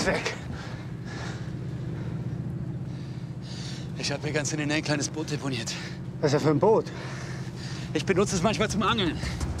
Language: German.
ist weg. Ich habe mir ganz in den ein kleines Boot deponiert. Was ist das für ein Boot? Ich benutze es manchmal zum Angeln.